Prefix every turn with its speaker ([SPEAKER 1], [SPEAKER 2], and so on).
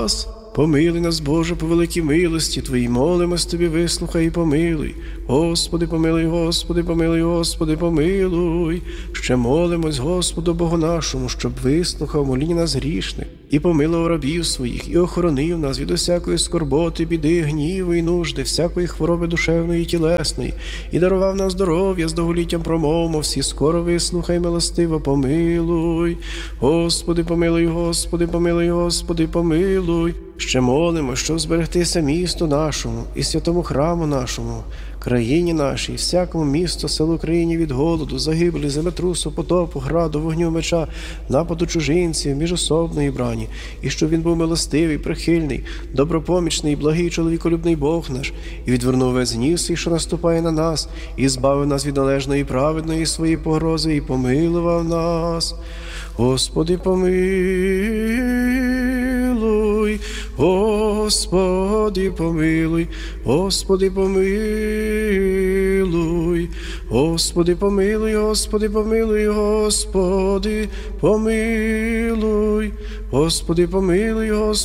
[SPEAKER 1] нас. Помилуй нас, Боже, по великій милості Твоїй, молимось Тобі, вислухай і помилуй. Господи, помилуй, Господи, помилуй, Господи, помилуй. Ще молимось Господу Богу нашому, щоб вислухав моління нас грішних, і помилував рабів своїх, і охоронив нас від усякої скорботи, біди, гніву і нужди, всякої хвороби душевної і тілесної, і дарував нам здоров'я з довголіттям промовмо, всі скоро вислухай, милостиво помилуй. Господи, помилуй, Господи, помилуй, Господи, помилуй. Ще молимо, щоб зберегтися місту нашому і святому храму нашому, країні нашій, всякому місту, селу, країні від голоду, загибелі, землетрусу, потопу, граду, вогню, меча, нападу чужинців, міжособної брані, і щоб він був милостивий, прихильний, добропомічний, благий, чоловіколюбний Бог наш, і відвернув весь гнів свій, що наступає на нас, і збавив нас від належної і праведної своєї погрози, і помилував нас. Господи, помилуй, Господи, помилуй, Господи, помилуй, Господи, помилуй, Господи, помилуй, Господи, помилуй, Господи, помилуй, Господи.